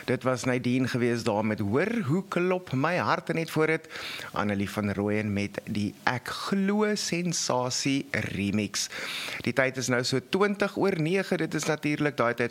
Dit was Nadine gewees daar met Hoor hoe klop my hart net voor dit. Annelie van Rooyen met die Ek Glo Sensasie remix. Die tyd is nou so 20 oor 9, dit is natuurlik daai tyd